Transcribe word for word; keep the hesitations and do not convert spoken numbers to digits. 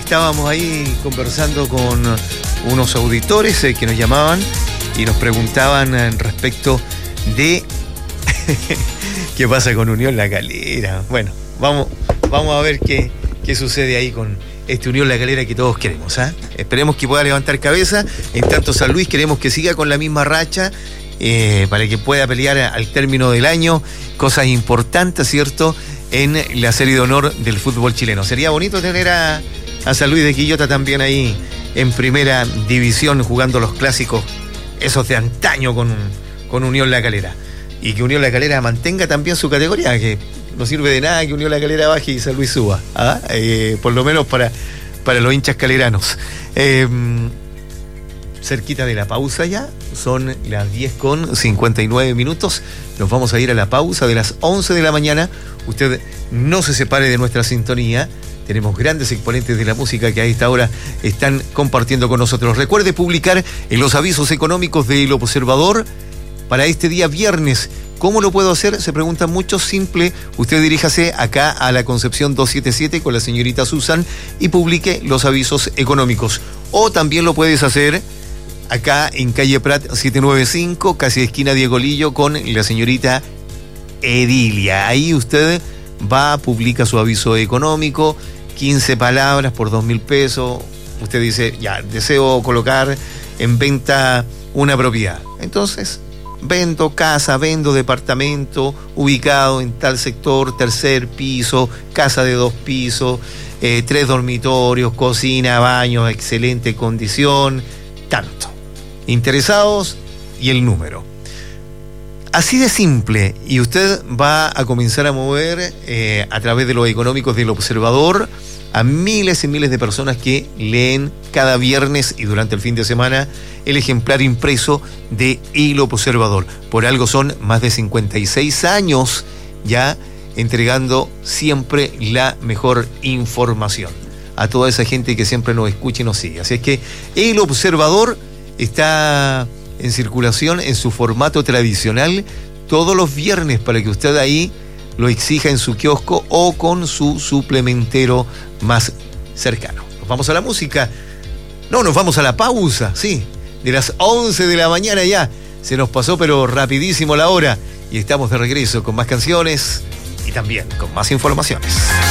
estábamos ahí conversando con unos auditores eh, que nos llamaban y nos preguntaban eh, respecto de qué pasa con Unión La Calera. Bueno, vamos, vamos a ver qué, qué sucede ahí con este Unión La Calera que todos queremos, ¿eh? Esperemos que pueda levantar cabeza. En tanto San Luis queremos que siga con la misma racha eh, para que pueda pelear al término del año cosas importantes, ¿cierto?, en la serie de honor del fútbol chileno. Sería bonito tener a, a San Luis de Quillota también ahí en primera división jugando los clásicos esos de antaño con, con Unión La Calera. Y que Unión La Calera mantenga también su categoría, que no sirve de nada que Unión La Calera baje y San Luis suba, ¿ah? eh, por lo menos para, para los hinchas caleranos. Eh, cerquita de la pausa ya, son las diez con cincuenta y nueve minutos, nos vamos a ir a la pausa de las once de la mañana. Usted no se separe de nuestra sintonía, tenemos grandes exponentes de la música que a esta hora están compartiendo con nosotros. Recuerde publicar en los avisos económicos del Observador para este día viernes. ¿Cómo lo puedo hacer? Se preguntan mucho. Simple, usted diríjase acá a la Concepción doscientos setenta y siete con la señorita Susan y publique los avisos económicos. O también lo puedes hacer acá en calle Prat setecientos noventa y cinco, casi esquina Diego Lillo, con la señorita Edilia. Ahí usted va, publica su aviso económico, quince palabras por dos mil pesos. Usted dice, ya, deseo colocar en venta una propiedad. Entonces, vendo casa, vendo departamento, ubicado en tal sector, tercer piso, casa de dos pisos, eh, tres dormitorios, cocina, baño, excelente condición, tanto. Interesados y el número. Así de simple, y usted va a comenzar a mover eh, a través de los económicos del Observador a miles y miles de personas que leen cada viernes y durante el fin de semana el ejemplar impreso de El Observador. Por algo son más de cincuenta y seis años ya entregando siempre la mejor información a toda esa gente que siempre nos escucha y nos sigue. Así es que El Observador está en circulación en su formato tradicional todos los viernes para que usted ahí lo exija en su kiosco o con su suplementero más cercano. Nos vamos a la música. No, nos vamos a la pausa, sí. De las once de la mañana ya. Se nos pasó pero rapidísimo la hora. Y estamos de regreso con más canciones y también con más informaciones.